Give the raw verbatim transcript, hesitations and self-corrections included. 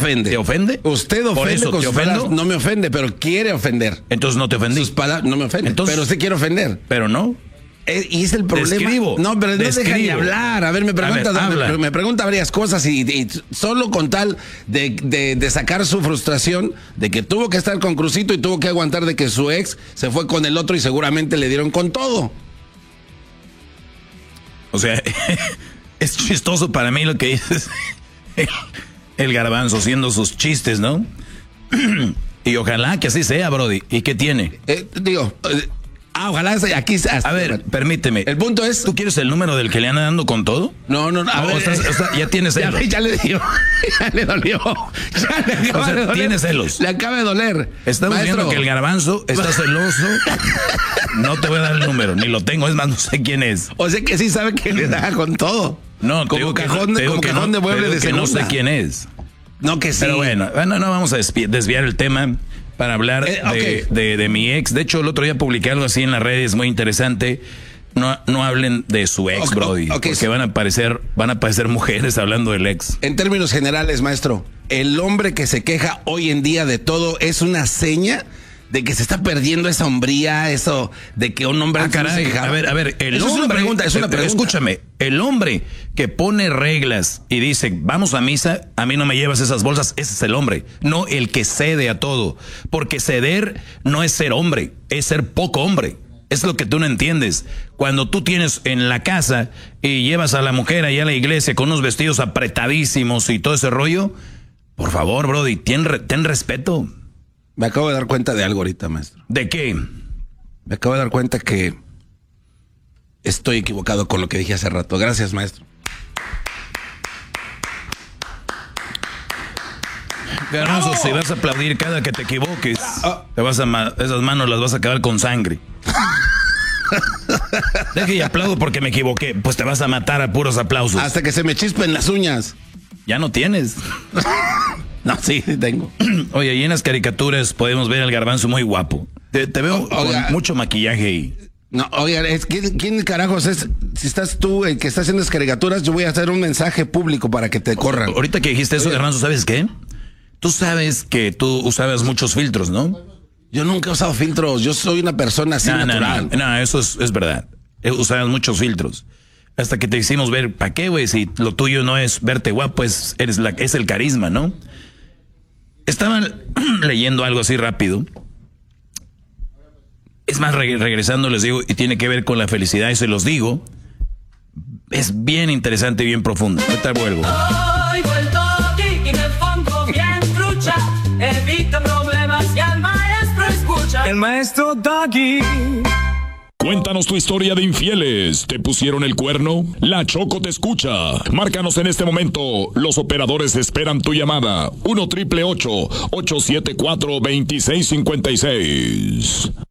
ofende. ¿Te ofende? Usted ofende. ¿Por eso con te sus ofendo? palabras. No me ofende, pero quiere ofender. Entonces no te ofendí. Sus palabras no me ofende. Entonces, pero usted quiere ofender. Pero no. Eh, y es el problema. Describo, no, pero no describo. deja de hablar. A ver, me pregunta, A ver, me, me pregunta varias cosas y, y solo con tal de, de, de sacar su frustración de que tuvo que estar con Crucito y tuvo que aguantar de que su ex se fue con el otro y seguramente le dieron con todo. O sea, es chistoso para mí lo que dices. El, el garbanzo haciendo sus chistes, ¿no? Y ojalá que así sea, Brody. ¿Y qué tiene? Eh, digo... Eh, Ah, ojalá aquí... Hasta, a ver, permíteme. El punto es... ¿Tú quieres el número del que le anda dando con todo? No, no, no. A no, ver, estás, estás, ya tienes celos. Ya, ya le dio. Ya le dolió. Ya le acaba o sea, de doler. Tienes celos. Le acaba de doler. Estamos Maestro. viendo que el garbanzo está celoso. No te voy a dar el número, ni lo tengo. Es más, no sé quién es. O sea que sí sabe que le da con todo. No, como cajón, que, como que cajón no, de mueble de que segunda. no sé quién es. No, que sí. Pero bueno, bueno no vamos a desviar el tema para hablar eh, okay. de, de, de mi ex. De hecho, el otro día publiqué algo así en las redes muy interesante. No, no hablen de su ex, okay, Brody, okay, porque van a aparecer, van a aparecer mujeres hablando del ex. En términos generales, maestro, el hombre que se queja hoy en día de todo es una seña de que se está perdiendo esa hombría, eso de que un hombre... Ah, caray, se a ver, a ver, el Eso hombre, es una pregunta, es una pregunta. Escúchame, el hombre que pone reglas y dice, vamos a misa, a mí no me llevas esas bolsas, ese es el hombre, no el que cede a todo, porque ceder no es ser hombre, es ser poco hombre. Es lo que tú no entiendes. Cuando tú tienes en la casa y llevas a la mujer allá a la iglesia con unos vestidos apretadísimos y todo ese rollo, por favor, Brody, ten, ten respeto. Me acabo de dar cuenta de algo ahorita, maestro. ¿De qué? Me acabo de dar cuenta que estoy equivocado con lo que dije hace rato. Gracias, maestro. Garbanzo, si vas a aplaudir cada que te equivoques, te vas a ma- esas manos las vas a acabar con sangre. Deje y aplaudo porque me equivoqué. Pues te vas a matar a puros aplausos. Hasta que se me chispen las uñas. Ya no tienes. No, sí, tengo. Oye, y en las caricaturas podemos ver al garbanzo muy guapo. Te, te veo o, oiga, con mucho maquillaje y... No, oiga, es, ¿quién, ¿quién carajos es? Si estás tú el que está haciendo las caricaturas, yo voy a hacer un mensaje público para que te corran. Ahorita que dijiste eso, garbanzo, ¿sabes qué? Tú sabes que tú usabas muchos filtros, ¿no? Yo nunca he usado filtros, yo soy una persona así no, natural. No, no, no, eso es, es verdad. Usabas muchos filtros. Hasta que te hicimos ver, ¿para qué, güey? Si lo tuyo no es verte guapo, es, eres la, es el carisma, ¿no? Estaba leyendo algo así rápido. Es más, reg- regresando les digo, y tiene que ver con la felicidad, y se los digo. Es bien interesante y bien profundo. Ahorita vuelvo. Hoy vuelto aquí, que me pongo bien trucha. Evita problemas y al maestro escucha. El maestro Doggy. Cuéntanos tu historia de infieles. ¿Te pusieron el cuerno? La Choco te escucha. Márcanos en este momento. Los operadores esperan tu llamada. uno triple ocho, ocho siete cuatro, dos seis cinco seis.